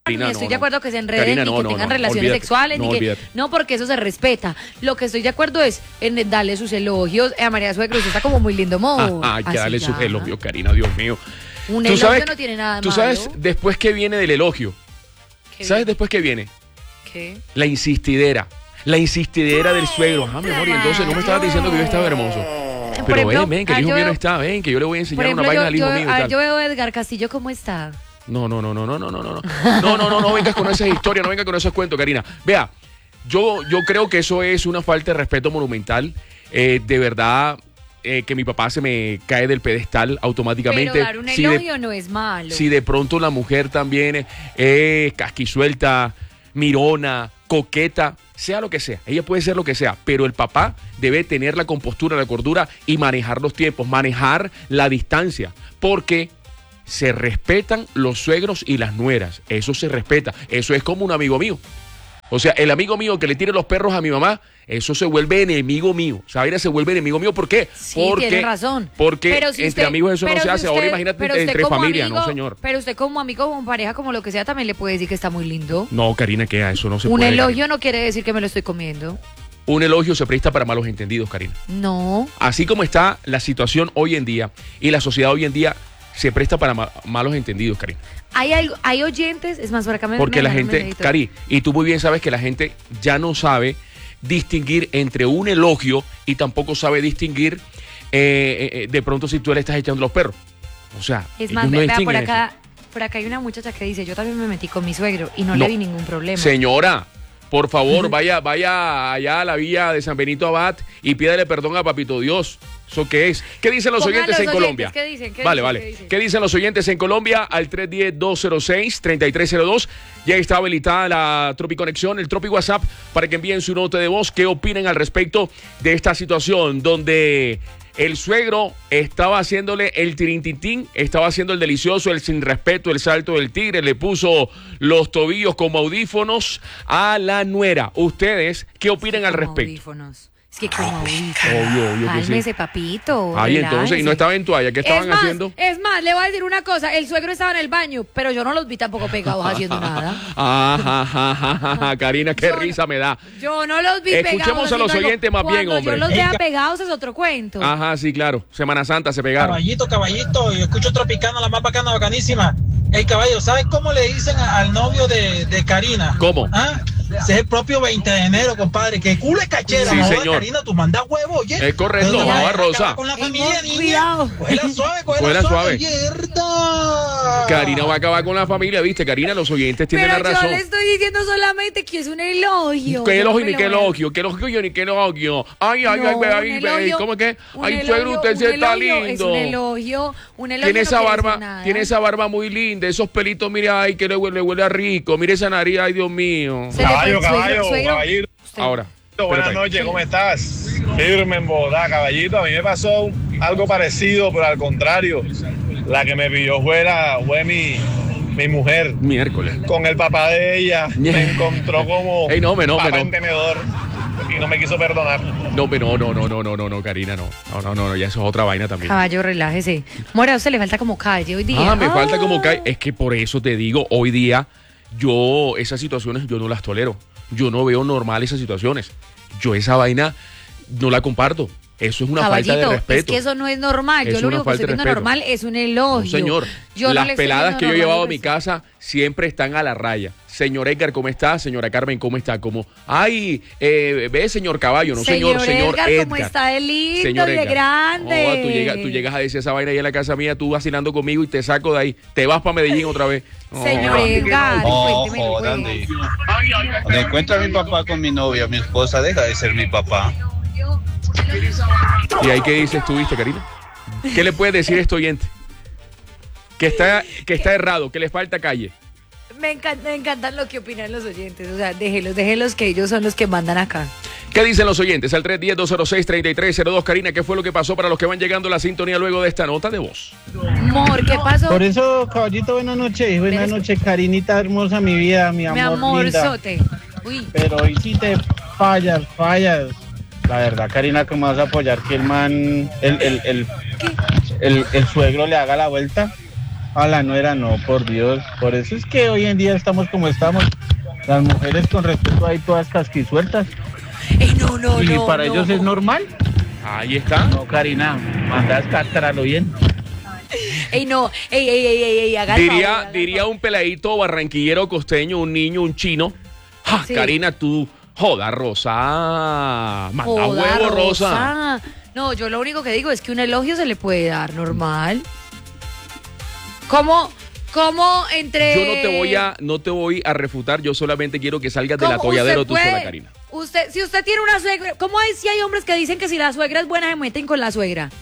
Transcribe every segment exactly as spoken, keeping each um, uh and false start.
Karina, ni estoy no, de acuerdo que se enreden, Karina, ni no, que no, tengan no, relaciones olvídate, sexuales, no, ni que, olvídate. no, porque eso se respeta. Lo que estoy de acuerdo es en darle sus elogios a María Suegro. Usted está como muy lindo modo. Ah, hay que Así darle ya. sus elogios, Karina, Dios mío. Un Tú elogio sabes, no tiene nada de tú malo. sabes después que viene del elogio. ¿Qué ¿Sabes viene? después que viene? ¿Qué? La insistidera. La insistidera del suegro. Ah, mi amor, y entonces no me estabas diciendo que yo estaba hermoso. Por Pero ejemplo, ven, ven, que el ah, hijo yo mío no veo- está, ven, que yo le voy a Por enseñar ejemplo, una vaina yo, al hijo yo, mío y a ver, tal. yo veo a Edgar Castillo cómo está. No, no, no, no, no, no, no, no. No, no, no, no vengas con esas historias, no vengas con esos cuentos, Karina. Vea, yo, yo creo que eso es una falta de respeto monumental. Eh, de verdad, eh, que mi papá se me cae del pedestal automáticamente. Pero dar un Si de- elogio no es malo. Si de pronto la mujer también es casquisuelta, mirona, coqueta, sea lo que sea, ella puede ser lo que sea, pero el papá debe tener la compostura, la cordura y manejar los tiempos, manejar la distancia, porque se respetan los suegros y las nueras, eso se respeta, eso es como un amigo mío. O sea, el amigo mío que le tire los perros a mi mamá, eso se vuelve enemigo mío. Sabrina se vuelve enemigo mío, ¿por qué? Sí, porque, tiene razón. Porque Pero si entre usted- amigos eso no pero se si hace. usted- Ahora imagínate pero usted entre como familia, amigo- no señor. Pero usted como amigo, como pareja, como lo que sea, también le puede decir que está muy lindo. No, Karina, que a eso no se Un puede. elogio Karina. no quiere decir que me lo estoy comiendo. Un elogio se presta para malos entendidos, Karina. No. Así como está la situación hoy en día y la sociedad hoy en día se presta para ma- malos entendidos, Karina. Hay algo, hay oyentes, es más, por acá me Porque me la mandaron un gente, mensajito. Cari, y tú muy bien sabes que la gente ya no sabe distinguir entre un elogio y tampoco sabe distinguir eh, eh, de pronto si tú le estás echando los perros. O sea, Es ellos más, no vea, por distinguen acá, por acá hay una muchacha que dice, yo también me metí con mi suegro y no, No. le vi ningún problema. eso. Señora, por favor, vaya, vaya allá a la villa de San Benito Abad y pídale perdón a Papito Dios. ¿Eso qué es? ¿Qué dicen los Pongan oyentes los en oyentes, Colombia? ¿qué dicen? ¿Qué vale, dicen? vale. ¿Qué dicen? ¿Qué dicen los oyentes en Colombia? Al tres uno cero, dos cero seis, tres tres cero dos. Ya está habilitada la Tropiconexión, el Tropi WhatsApp, para que envíen su nota de voz. ¿Qué opinan al respecto de esta situación donde el suegro estaba haciéndole el tirintitín, estaba haciendo el delicioso, el sin respeto, el salto del tigre, le puso los tobillos como audífonos a la nuera? ¿Ustedes qué opinan al Como respecto? audífonos. Es que como audífonos. Obvio, obvio que sí. Cálmese, papito. Ay, entonces, y relájese. no estaba en toalla, ¿qué estaban es más, haciendo? Es más, le voy a decir una cosa. El suegro estaba en el baño, pero yo no los vi tampoco pegados haciendo nada. Ajá, ajá, ajá, ajá, Karina, qué Yo no- risa me da. Yo no los vi pegados. Escuchemos a los haciendo algo. oyentes más bien, Cuando hombre. yo los vea pegados es otro cuento. Ajá, sí, claro. Semana Santa se pegaron. Caballito, caballito, yo escucho Tropicana, la más bacana, bacanísima. El caballo, ¿sabes cómo le dicen a- al novio de, de Karina? ¿Cómo? ¿Ah? Ese es el propio veinte de enero, compadre. Que culo es cachera, Sí, no jodas, señor. Karina, tú mandas huevo, oye. Es correcto, No, no, Baba no, Rosa. acaba con la familia, Cuidado. niña. Cógela suave, cógela Cógela suave. suave. Mierda. Karina va a acabar con la familia, ¿viste? Karina, los oyentes tienen Pero la yo razón. le estoy diciendo solamente que es un elogio. ¿Qué Yo elogio no ni me qué lo voy a- elogio? ¿Qué elogio ni qué elogio? Ay, ay, No, ay, un ay, ay, elogio, ¿cómo es que? un Ay, elogio, suegro, usted un sí está elogio, lindo. Es un elogio, un elogio. Tiene no esa quiere decir barba, nada. tiene esa barba muy linda, esos pelitos, mira, ay, que le huele, le huele a rico. Mire esa nariz, ay, Dios mío. Se le fue el Caballo, suegro- caballo, suegro- caballito. Usted- Ahora. Buenas espérate. noches, ¿cómo estás? Firme en Bogotá, caballito. A mí me pasó un- algo parecido, pero al contrario. La que me pilló fue, la, fue mi, mi mujer. Miércoles. Con el papá de ella me encontró como Ey, no, me no, me papá no. en tenedor y no me quiso perdonar. No, pero no, no, no, no, no, no, Karina, no. No, no, no, no, ya eso es otra vaina también. Caballo, relájese. Mora, a usted le falta como calle hoy día. Ah, me falta como Ah. cae. Es que por eso te digo, hoy día, yo, esas situaciones yo no las tolero. Yo no veo normal esas situaciones. Yo esa vaina no la comparto. Eso es una Caballito, falta de respeto. es que eso no es normal. Es Yo lo una único que falta estoy de viendo respeto. normal es un elogio. No, señor. Yo no Las le estoy peladas viendo que yo he normal llevado a el mi resto. casa siempre están a la raya. Señor Edgar, ¿cómo está? Señora Carmen, ¿cómo está? Como, ay, eh, ve, señor Caballo, no señor, señor Edgar, Edgar. ¿cómo está de lindo Señor y de Edgar. grande? Oh, tú, llegas, tú llegas a decir esa vaina ahí en la casa mía, tú vacilando conmigo y te saco de ahí. Te vas para Medellín otra vez. Oh. Señor Edgar, No, cuénteme, jodan, pues. de- Cuando encuentro a mi papá con mi novia, mi esposa deja de ser mi papá. ¿Y ahí qué dices tú, viste, Karina? ¿Qué le puedes decir a este oyente? Que está, que está errado, que le falta calle. Me encanta, me encantan lo que opinan los oyentes. O sea, déjelos, déjelos que ellos son los que mandan acá. ¿Qué dicen los oyentes? Al tres uno cero, dos cero seis, tres tres cero dos. Karina, ¿qué fue lo que pasó para los que van llegando a la sintonía luego de esta nota de voz? Amor, ¿qué pasó? Por eso, caballito, buenas noches. Buenas Pero- noches, Karinita hermosa, mi vida, mi amor, Mi amor, linda. sote. Uy, Pero hoy sí te fallas, fallas. La verdad, Karina, ¿cómo vas a apoyar que el man, el, el, el, el, el suegro le haga la vuelta? A la nuera no, por Dios. Por eso es que hoy en día estamos como estamos. Las mujeres con respeto ahí todas casquisueltas. Ey, no, no, y no, para no. ellos es normal. Ahí está. No, Karina, mandas castrarlo bien. Ey, no, ey, ey, ey, ey, ey, haga el Diría, favor, haga el diría favor. un peladito barranquillero costeño, un niño, un chino. Ja, Sí. Karina, tú, joda, Rosa. Manda Joda, huevo, Rosa. Rosa. No, yo lo único que digo es que un elogio se le puede dar normal. ¿Cómo, cómo entre...? Yo no te voy a, no te voy a refutar, yo solamente quiero que salgas del ¿Cómo atolladero usted tú sola, puede? Karina. Usted, si usted tiene una suegra, ¿cómo hay si hay hombres que dicen que si la suegra es buena se meten con la suegra?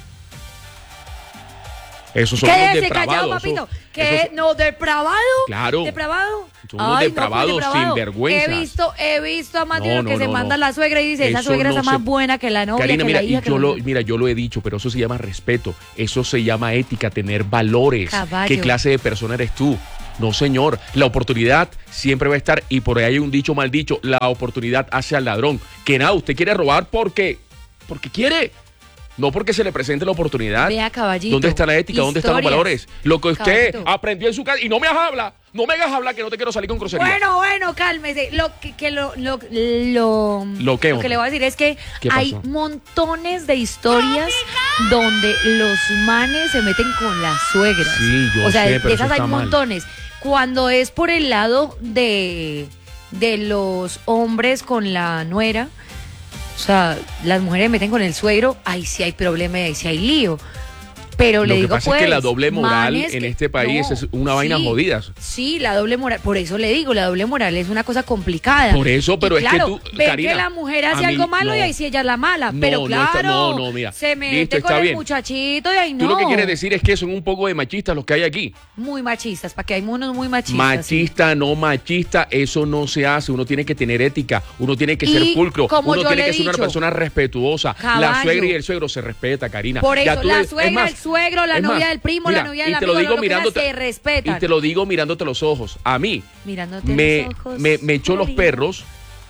Esos son unos Quédese callado, depravados. papito. esos- ¿Qué? esos- No, depravado. Claro. ¿Depravado? Son unos Ay, no, pues, depravados, depravado. sinvergüenzas. He visto, he visto a más de No, uno que no, se no, manda no. la suegra y dice, esa Eso suegra no está más se- buena que la novia, Karina, que mira, la y hija. que yo la- lo, mira, yo lo he dicho, pero eso se llama respeto, eso se llama ética, tener valores. Caballo. ¿Qué clase de persona eres tú? No, señor, la oportunidad siempre va a estar, y por ahí hay un dicho mal dicho, la oportunidad hace al ladrón. Que nada, usted quiere robar porque, porque quiere, no porque se le presente la oportunidad. Vea, caballito. ¿Dónde está la ética? ¿Dónde están los Historias. valores? Lo que usted Caballito. aprendió en su casa, y no me hagas hablar, no me hagas hablar que no te quiero salir con grosería. Bueno, bueno, cálmese. Lo que, que lo, lo, lo, ¿Lo qué, que hombre? le voy a decir es que ¿Qué hay pasó? montones de historias donde los manes se meten con las suegras. Sí, yo O sea, sé, de pero eso esas hay está mal. montones. Cuando es por el lado de, de los hombres con la nuera, o sea, las mujeres se meten con el suegro, ahí sí hay problema, ahí sí hay lío. Pero Lo le que digo, pasa pues, es que la doble moral manes en que- este país no, es una vaina sí, jodida. Sí, la doble moral, por eso le digo, la doble moral es una cosa complicada. Por eso, pero Y es que claro, tú, ven Karina, que la mujer a hace mí algo malo y no. ahí sí ella es la mala, No, pero no claro, está- no, no, mira, se mete listo, con está el bien. muchachito y ahí no. Tú lo que quieres decir es que son un poco de machistas los que hay aquí. Muy machistas, para que hay unos muy machistas. Machista, no machista, eso no se hace. Uno tiene que tener ética, uno tiene que ser Y pulcro, como uno yo tiene le que he ser una dicho, persona respetuosa. La caballo. suegra y el suegro se respeta, Karina. Por Ya eso, tú la le- es suegra, más, el suegro, la es novia más, del primo, mira, la novia y del te amigo, lo digo lo que sea, mirándote, se respetan. y te lo digo mirándote los ojos. A mí Mirándote me, los ojos, me, me echó los Karina. perros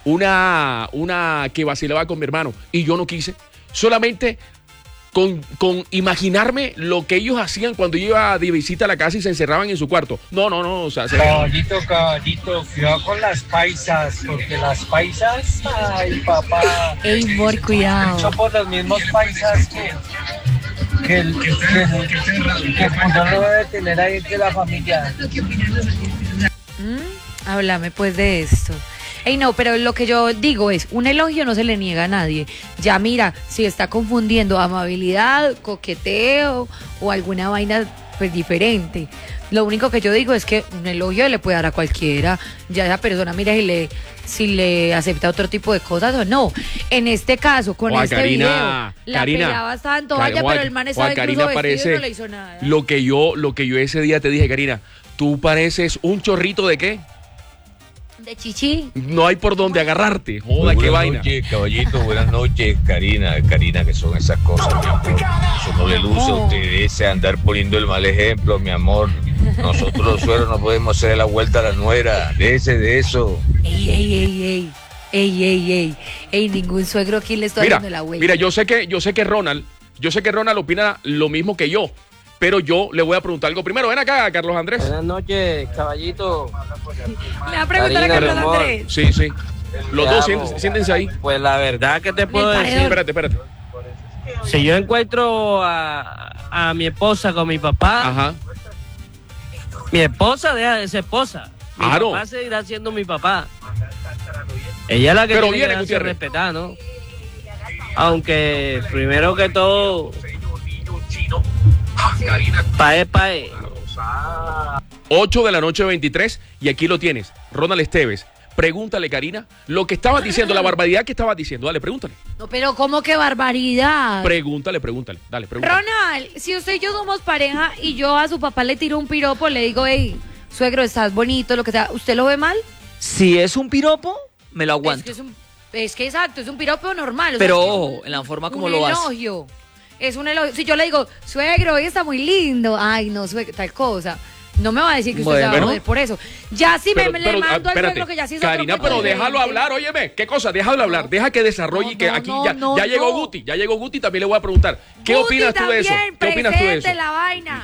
una, una que vacilaba con mi hermano y yo no quise. Solamente con, con imaginarme lo que ellos hacían cuando yo iba de visita a la casa y se encerraban en su cuarto. No, no, no, o sea, se- Caballito, caballito, cuidado con las paisas, porque las paisas, ay papá, Ey, amor, cuidado. son por los mismos paisas que, que el que, que, que uno no debe tener ahí de la familia. Mm, háblame pues de esto. Ey, no, pero lo que yo digo es, un elogio no se le niega a nadie. Ya mira, si está confundiendo amabilidad, coqueteo o alguna vaina pues diferente. Lo único que yo digo es que un elogio le puede dar a cualquiera. Ya esa persona mira si le, si le acepta otro tipo de cosas o no. En este caso, con Oa, este Karina, video, la Karina, pelaba estaba en toalla, Oa, pero el man Oa, estaba Karina incluso vestido y parece no le hizo nada. lo que yo, lo que yo ese día te dije, Karina, tú pareces un chorrito de qué? De chichi. No hay por dónde agarrarte. Joda, qué Buenas vaina. noches, caballito, buenas noches, Karina, Karina, que son esas cosas, mi amor. Eso no le luce a Oh. usted ese andar poniendo el mal ejemplo, mi amor. Nosotros los suegros no podemos hacer la vuelta a la nuera, déjese de eso. Ey, ey, ey, ey. Ey, ey, ey. Ey, ningún suegro aquí le está Mira, dando la vuelta. mira, yo sé que, yo sé que Ronald, yo sé que Ronald opina lo mismo que yo, pero yo le voy a preguntar algo primero. Ven acá, Carlos Andrés. Buenas noches, caballito. Le va a preguntar a Karina, Carlos mi amor. Andrés. Sí, sí. Los Te dos, amo. siéntense, siéntense ahí. Pues la verdad que te puedo El decir, paredón. Espérate, espérate. si yo encuentro a, a mi esposa con mi papá, Ajá. mi esposa deja de ser esposa. Mi Claro. papá seguirá siendo mi papá. Ella es la que Pero tiene viene, que darse a Gutiérrez. respetar, ¿no? Aunque primero que todo, pae, pae. ocho de la noche veintitrés y aquí lo tienes. Ronald Esteves. Pregúntale, Karina, lo que estabas diciendo, la barbaridad que estabas diciendo. Dale, pregúntale. No, pero ¿cómo que barbaridad? Pregúntale, pregúntale. Dale, pregúntale. Ronald, si usted y yo somos pareja y yo a su papá le tiro un piropo, le digo, hey, suegro, estás bonito, lo que sea, ¿usted lo ve mal? Si es un piropo, me lo Es aguanto. que es un, es que exacto, es un piropo normal. o sea, Pero es que es ojo, un- en la forma como un lo hace. elogio. Es un elogio. Si yo le digo, suegro, hoy está muy lindo, ay, no, suegro, tal cosa. No me va a decir que usted Bueno. se va a joder por eso. Ya si Pero- me pero, le mando ah, al espérate. suegro que ya sí es otro Karina, cuento pero déjalo diferente. hablar, óyeme. ¿Qué cosa? Déjalo hablar. Deja que desarrolle No, y que no, aquí no, ya, no, ya llegó no. Guti. Ya llegó Guti, también le voy a preguntar. ¿Qué Guti opinas tú de eso? también, ¿Qué opinas tú de eso? presente la vaina.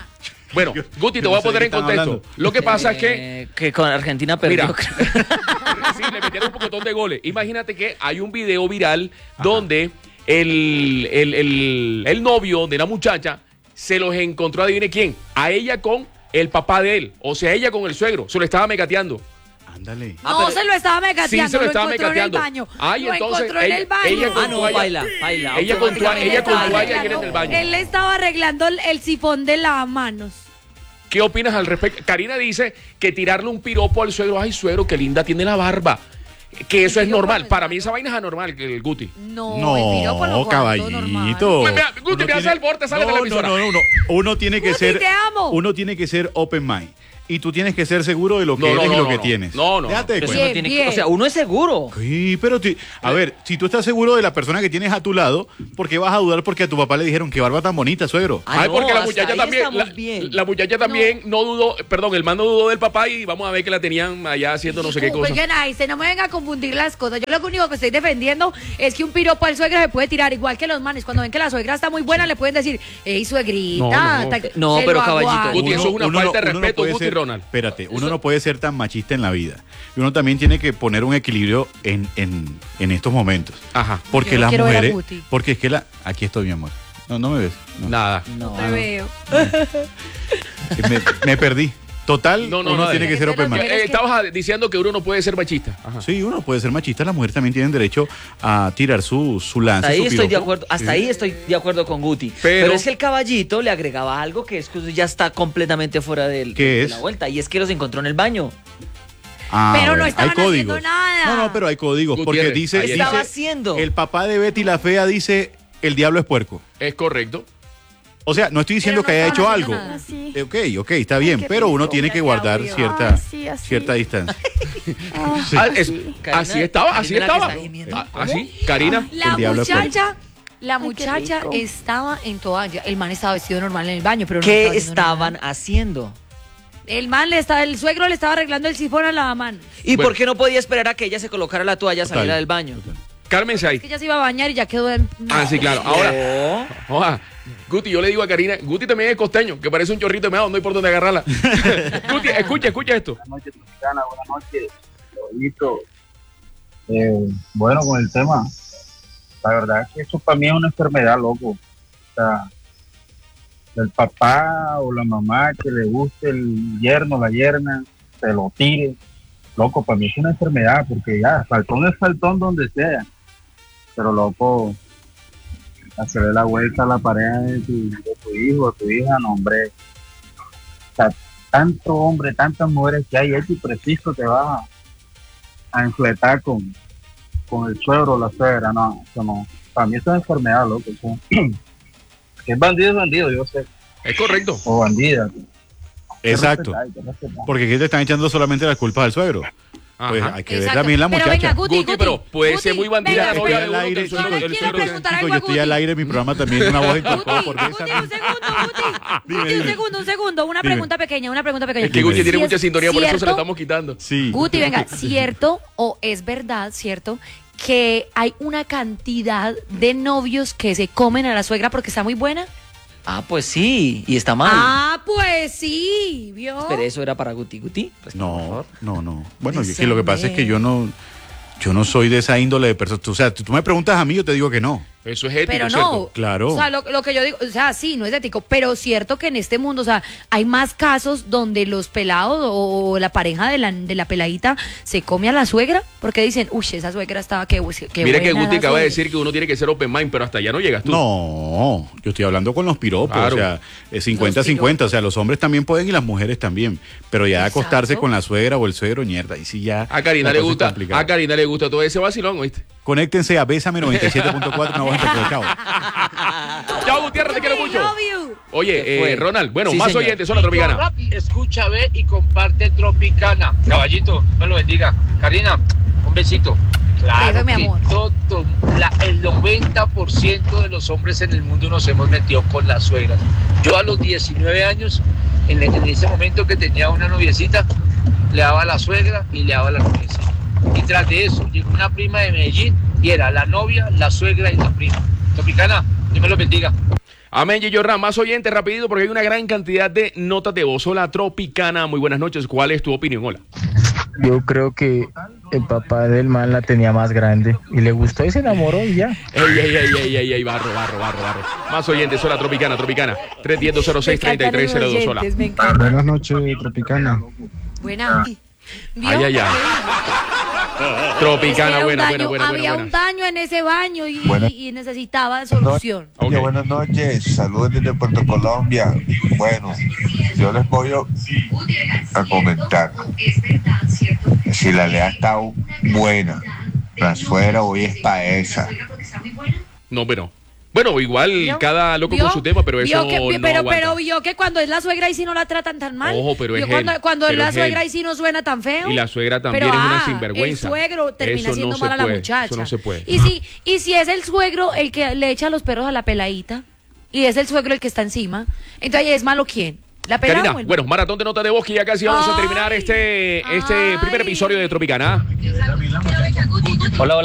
Bueno, Guti, te voy a poner en contexto. Lo que pasa es que... Eh, que con Argentina perdió. Mira, sí, le metieron un pocotón de goles. Imagínate que hay un video viral donde el, el, el, el novio de la muchacha se los encontró, adivine quién, a ella con el papá de él, o sea, ella con el suegro, se lo estaba megateando. Ándale. No, ah, se lo estaba megateando, sí, se lo, lo estaba encontró megateando. en el baño. Ay, lo entonces, encontró ella, en el baño. Ella con Ah, no, toalla, baila, baila. ella con toalla, ella con toalla y él en el baño. Él le estaba arreglando el, el sifón de lavamanos. ¿Qué opinas al respecto? Karina dice que tirarle un piropo al suegro, ay, suegro, qué linda tiene la barba. Que eso es normal. Para mí esa vaina es anormal, el Guti. No, No, el piropo lo caballito. Pues, mira, Guti, Uno me hace tiene- el porte, sale no, de la emisora. No, no, no, no. Uno tiene que Guti, ser. te amo. Uno tiene que ser open mind. Y tú tienes que ser seguro de lo que No, no, eres no, y lo no, que no. tienes. No, no. Déjate de Pero cuento. uno tiene que- bien. o sea, uno es seguro. Sí, pero ti- a ver, si tú estás seguro de la persona que tienes a tu lado, ¿por qué vas a dudar porque a tu papá le dijeron qué barba tan bonita, suegro? Ah, Ay, no, porque la hasta muchacha ahí también, estamos la, bien. la muchacha también no. dudó, perdón, el man no dudó del papá y vamos a ver que la tenían allá haciendo no sé qué cosa. Oigan, ahí se no me venga a confundir las cosas. Yo lo único que estoy defendiendo es que un piropo al suegro se puede tirar igual que los manes. Cuando ven que la suegra está muy buena, le pueden decir, ey, suegrita. No, no. ta- No, se pero lo caballito, aguanto. Guti, eso es una falta de uno respeto, puede Guti y ser- Ronald. Espérate, uno no puede ser tan machista en la vida. Y uno también tiene que poner un equilibrio en, en, en estos momentos. Ajá. Porque Yo no las quiero ver a mujeres. Guti. Porque es que la. Aquí estoy, mi amor. No, no me ves. No. Nada. No, Te veo. Me, me perdí. Total, No, no, uno no, tiene de- que ser open mind. Eh, estabas diciendo que uno no puede ser machista. Ajá. Sí, uno puede ser machista, las mujeres también tienen derecho a tirar su, su lance. Hasta ahí su estoy de piropo. acuerdo, hasta Sí. ahí estoy de acuerdo con Guti. Pero- Pero, es que el caballito le agregaba algo que es que ya está completamente fuera del, ¿Qué de es? la vuelta. Y es que los encontró en el baño. Ah, Pero no bueno, estaban hay códigos. haciendo nada. No, no, pero hay códigos. Porque Gutiérrez, dice, ahí ¿Qué dice estaba haciendo? el papá de Betty la Fea dice, el diablo es puerco. Es correcto. O sea, no estoy diciendo Pero no que haya hecho estaban algo. haciendo Así. Eh, Ok, ok, está bien, qué pero uno rico. tiene que guardar Ay, cierta, Ah, sí, así. cierta distancia. Ah, Ah, es- sí. Karina- así estaba, así Karina la que estaba. está gimiendo. Ah, Así, Karina. La El diablo es muchacha, la Ay, qué muchacha rico. estaba en toalla. El man estaba vestido normal en el baño, pero no ¿Qué estaba haciendo estaban nada. haciendo? El man le estaba, el suegro le estaba arreglando el sifón a la mano. ¿Y Bueno. por qué no podía esperar a que ella se colocara la toalla, Total, saliera del baño? total. Cálmense Es ahí. que ella se iba a bañar y ya quedó en... Ah, sí, claro. Ahora, No. oja, Guti, yo le digo a Karina, Guti también es costeño, que parece un chorrito de meado, no hay por dónde agarrarla. Guti, escucha, escucha esto. Buenas noches, Tropicana. Buenas noches, Raulito. Eh, bueno, con el tema, la verdad es que eso para mí es una enfermedad, loco. O sea, el papá o la mamá que le guste el yerno, la yerna, se lo tire. Loco, para mí es una enfermedad, porque ya, faltón es faltón donde sea. Pero, loco, hacerle la vuelta a la pareja de tu, de tu hijo, de tu hija, no, hombre. O sea, tanto hombre, tantas mujeres que hay, hecho y preciso te vas a, a enfletar con, con el suegro o la suegra, no, eso no. Para mí eso es enfermedad, loco. Eso. Que es bandido, es bandido, yo sé. Es correcto. O bandida. Exacto. Hay que respetar. Porque aquí te están echando solamente las culpas al suegro. Pues Ajá. hay que ver Exacto. también la Pero muchacha. venga, Guti, Guti, Guti, pero puede Guti, ser muy bandida venga, la novia estoy de al uno, aire, que el suegro- yo le el quiero suegro- preguntar Chicos, algo yo a estoy al Guti. aire, mi programa también una voz impactada por Guti, esa. Guti, un segundo, Guti. Dime, Guti, un dime. segundo, un segundo. Una Dime. pregunta pequeña, una pregunta pequeña. Es que Guti Sí, tiene Si mucha es sintonía, por eso se la cierto- estamos quitando. Sí. Guti, venga, ¿cierto o es verdad, cierto, que hay una cantidad de novios que se comen a la suegra porque está muy buena? Ah, pues sí, y está mal. Ah, pues sí, ¿vio? Pero eso era para Guti. Guti, pues, por No, favor. no, no. Bueno, Ese es que lo que pasa es que hombre. yo no, yo no soy de esa índole de personas. O sea, tú me preguntas a mí, yo te digo que no. Eso es ético, Pero ¿cierto? no, Claro. o sea, lo, lo que yo digo, o sea, sí, no es ético, pero cierto que en este mundo, o sea, hay más casos donde los pelados o la pareja de la, de la peladita se come a la suegra porque dicen, uy, esa suegra estaba, qué, qué Mira que buena Guti la acaba de suegra". decir que uno tiene que ser open mind, pero hasta allá no llegas tú. No, yo estoy hablando con los piropos, Claro. o sea, cincuenta cincuenta, o sea, los hombres también pueden y las mujeres también, pero ya Exacto. acostarse con la suegra o el suegro, mierda, y sí ya. A Karina la le cosa es gusta, complicada. a Karina le gusta todo ese vacilón, ¿oíste? Conéctense a Bésame noventa y siete punto cuatro, una voz entre chao. Chao, Gutiérrez, te quiero I mucho. love you. Oye, ¿Qué fue? eh, Ronald, bueno, Sí, más señor. oyentes, son la Tropicana. Escucha, ve y comparte Tropicana. Caballito, me lo bendiga. Karina, un besito. Claro, Beso, mi que amor. todo, la- el noventa por ciento de los hombres en el mundo nos hemos metido con las suegras. Yo a los diecinueve años, en, en ese momento que tenía una noviecita, le daba a la suegra y le daba a la noviecita. Y tras de eso, llegó una prima de Medellín y era la novia, la suegra y la prima. Tropicana, Dios me lo bendiga. Amén, Gillo Ram. Más oyentes, rapidito, porque hay una gran cantidad de notas de voz. Hola, Tropicana. Muy buenas noches. ¿Cuál es tu opinión? Hola. Yo creo que el papá del man la tenía más grande y le gustó y se enamoró y ya. Ey, ey, ey, ey, ey, ey, barro, barro, barro, barro. Más oyentes, hola, Tropicana, Tropicana. tres uno cero, dos cero seis, tres tres cero dos, hola. Buenas noches, Tropicana. Buena. ¿Vio? Ay, ay, ay. Tropicana, Ese era un buena, daño, buena, buena, había buena, un buena. daño en ese baño y, Buena- y necesitaba solución. Ok. Oye, buenas noches, saludos desde Puerto Colombia. Bueno, yo les voy a comentar. Si la lea está buena, la suegra hoy es paesa. No, pero. Bueno, igual ¿Vio? cada loco ¿Vio? con su tema, pero Vio eso que- no pero, aguanta. pero vio que cuando es la suegra y si no la tratan tan mal. Ojo, pero Vio es cuando, él, cuando es pero la es suegra él. y si no suena tan feo. Y la suegra también Pero, es una ah, sinvergüenza. El suegro termina Eso no haciendo se mal a la puede, muchacha. eso no se puede. Y si, y si es el suegro el que le echa los perros a la peladita y es el suegro el que está encima, entonces ahí es malo quién. La pelada Karina, o el- bueno, maratón de notas de voz que ya casi vamos a Ay, terminar este, este ay. primer episodio de Tropicana. Hola, hola.